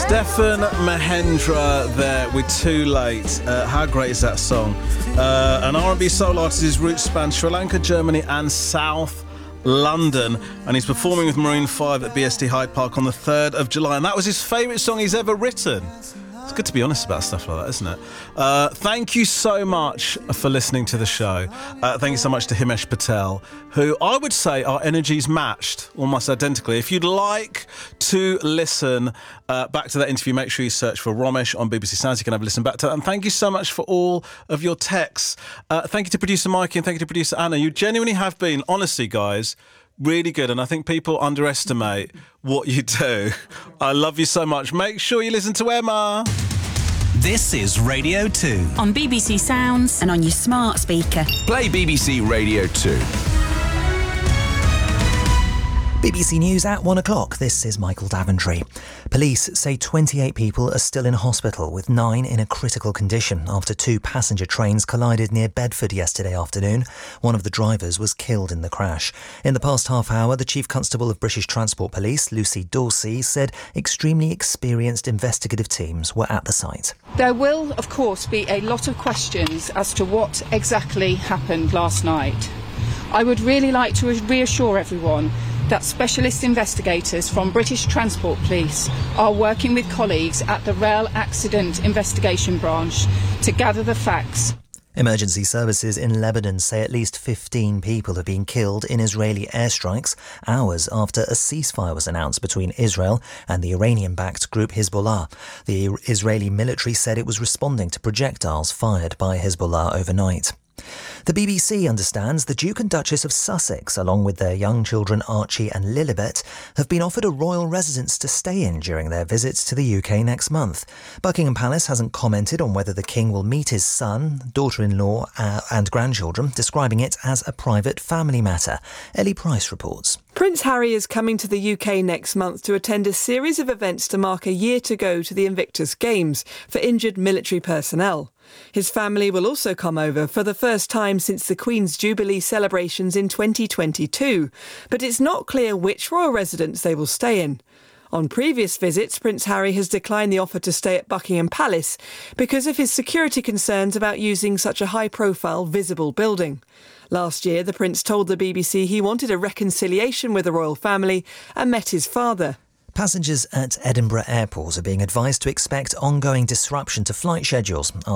Stefan Mahendra there with Too Late. How great is that song? An R&B soul artist whose roots span Sri Lanka, Germany and South London, and he's performing with Maroon 5 at BST Hyde Park on the 3rd of July, and that was his favourite song he's ever written. It's good to be honest about stuff like that, isn't it? Thank you so much for listening to the show. Thank you so much to Himesh Patel, who I would say our energies matched almost identically. If you'd like to listen back to that interview, make sure you search for Romesh on BBC Sounds. You can have a listen back to that. And thank you so much for all of your texts. Thank you to producer Mikey and thank you to producer Anna. You genuinely have been, honestly, guys, really good, and I think people underestimate what you do. I love you so much. Make sure you listen to Emma. This is Radio 2. On BBC Sounds and on your smart speaker. Play BBC Radio 2. BBC News at 1 o'clock. This is Michael Daventry. Police say 28 people are still in hospital, with 9 in a critical condition after 2 passenger trains collided near Bedford yesterday afternoon. One of the drivers was killed in the crash. In the past half hour, the Chief Constable of British Transport Police, Lucy Dorsey, said extremely experienced investigative teams were at the site. There will, of course, be a lot of questions as to what exactly happened last night. I would really like to reassure everyone that specialist investigators from British Transport Police are working with colleagues at the Rail Accident Investigation Branch to gather the facts. Emergency services in Lebanon say at least 15 people have been killed in Israeli airstrikes hours after a ceasefire was announced between Israel and the Iranian-backed group Hezbollah. The Israeli military said it was responding to projectiles fired by Hezbollah overnight. The BBC understands the Duke and Duchess of Sussex, along with their young children Archie and Lilibet, have been offered a royal residence to stay in during their visits to the UK next month. Buckingham Palace hasn't commented on whether the King will meet his son, daughter-in-law and grandchildren, describing it as a private family matter. Ellie Price reports. Prince Harry is coming to the UK next month to attend a series of events to mark a year to go to the Invictus Games for injured military personnel. His family will also come over for the first time since the Queen's Jubilee celebrations in 2022, but it's not clear which royal residence they will stay in. On previous visits, Prince Harry has declined the offer to stay at Buckingham Palace because of his security concerns about using such a high-profile, visible building. Last year, the Prince told the BBC he wanted a reconciliation with the royal family and met his father. Passengers at Edinburgh Airport are being advised to expect ongoing disruption to flight schedules